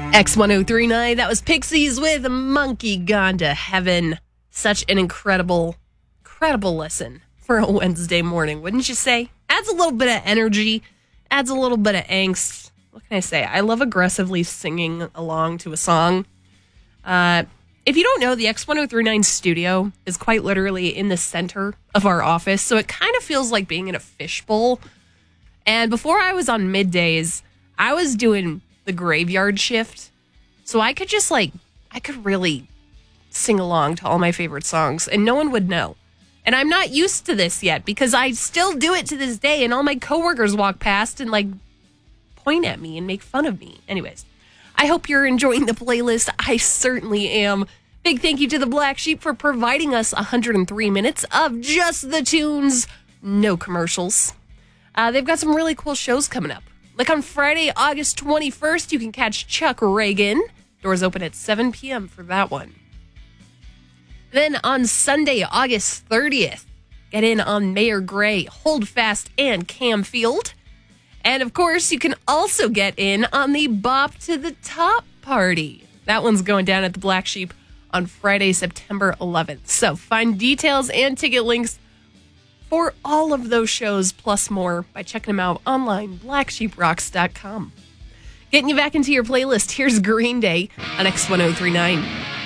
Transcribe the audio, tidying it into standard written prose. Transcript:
X1039, that was Pixies with Monkey Gone to Heaven. Such an incredible listen for a Wednesday morning, wouldn't you say? Adds a little bit of energy, adds a little bit of angst. What can I say? I love aggressively singing along to a song. If you don't know, the X1039 studio is quite literally in the center of our office, so it kind of feels like being in a fishbowl. And before I was on middays, I was doing the graveyard shift, so I could just I could really sing along to all my favorite songs and no one would know. And I'm not used to this yet because I still do it to this day, and all my coworkers walk past and point at me and make fun of me. Anyways, I hope you're enjoying the playlist. I certainly am. Big thank you to the Black Sheep for providing us 103 minutes of just the tunes, no commercials. They've got some really cool shows coming up. Like on Friday, August 21st, you can catch Chuck Reagan. Doors open at 7 p.m. for that one. Then on Sunday, August 30th, get in on Mayor Gray, Holdfast, and Cam Field. And of course, you can also get in on the Bop to the Top party. That one's going down at the Black Sheep on Friday, September 11th. So find details and ticket links for all of those shows plus more by checking them out online, blacksheeprocks.com. Getting you back into your playlist, here's Green Day on X1039.